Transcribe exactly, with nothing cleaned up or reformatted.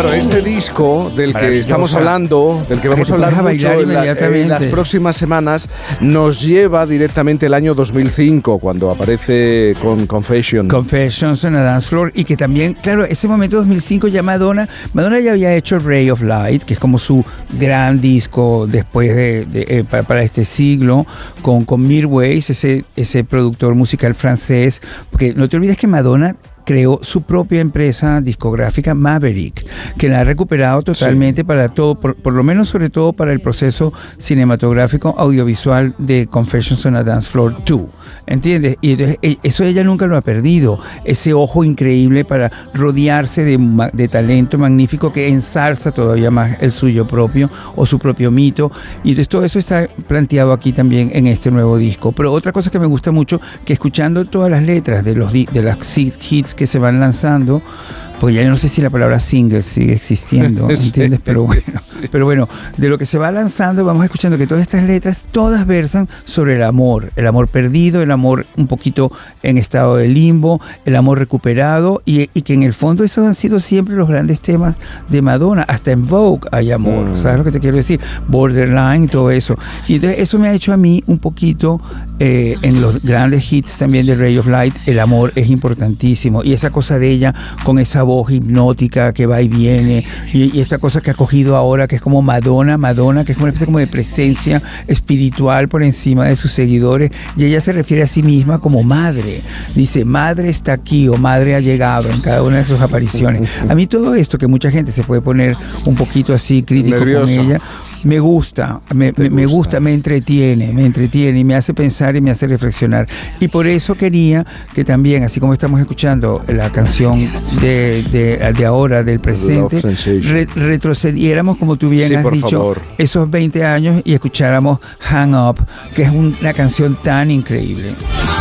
Claro, este disco del que estamos hablando, del que vamos a hablar mucho en, la, en las próximas semanas, nos lleva directamente el año dos mil cinco, cuando aparece con Confession. Confessions on a Dance Floor, y que también, claro, ese momento dos mil cinco ya Madonna, Madonna ya había hecho Ray of Light, que es como su gran disco después de, de eh, para, para este siglo, con, con Mirwais, ese, ese productor musical francés, porque no te olvides que Madonna creó su propia empresa discográfica Maverick, que la ha recuperado totalmente, sí, para todo, por, por lo menos sobre todo para el proceso cinematográfico audiovisual de Confessions on a Dance Floor dos, ¿entiendes? Y entonces eso ella nunca lo ha perdido, ese ojo increíble para rodearse de, de talento magnífico que ensalza todavía más el suyo propio o su propio mito, y entonces todo eso está planteado aquí también en este nuevo disco. Pero otra cosa que me gusta mucho, que escuchando todas las letras de los de las hits que se van lanzando, porque ya yo no sé si la palabra single sigue existiendo, ¿entiendes? Sí, pero bueno, sí. pero bueno, de lo que se va lanzando vamos escuchando que todas estas letras, todas versan sobre el amor, el amor perdido, el amor un poquito en estado de limbo, el amor recuperado, y, y que en el fondo esos han sido siempre los grandes temas de Madonna. Hasta en Vogue hay amor, mm. ¿sabes lo que te quiero decir? Borderline, todo eso. Y entonces eso me ha hecho a mí un poquito, eh, en los grandes hits también de Ray of Light, el amor es importantísimo, y esa cosa de ella con esa voz hipnótica que va y viene, y, y esta cosa que ha cogido ahora, que es como Madonna, Madonna, que es como una especie como de presencia espiritual por encima de sus seguidores, y ella se refiere a sí misma como madre, dice madre está aquí o madre ha llegado en cada una de sus apariciones. A mí todo esto, que mucha gente se puede poner un poquito así crítico Nervioso. con ella, me gusta, me, me, me gusta, me entretiene, me entretiene y me hace pensar y me hace reflexionar. Y por eso quería que también, así como estamos escuchando la canción de, de, de ahora, del presente, re, retrocediéramos, como tú bien sí, has dicho, favor. esos veinte años y escucháramos Hang Up, que es un, una canción tan increíble.